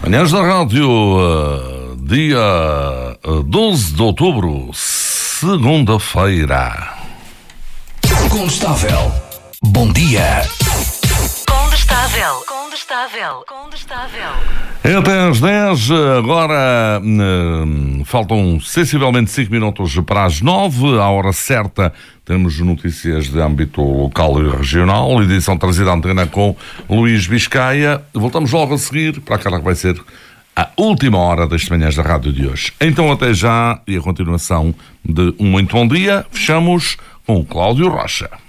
Manhãs da Rádio, dia 12 de outubro, segunda-feira. Condestável. Bom dia. Condestável. É até às 10, agora faltam sensivelmente 5 minutos para as 9, à hora certa temos notícias de âmbito local e regional, edição trazida à antena com Luís Biscaia. Voltamos logo a seguir para aquela que vai ser a última hora das manhãs da rádio de hoje. Então até já, e a continuação de um muito bom dia, fechamos com o Cláudio Rocha.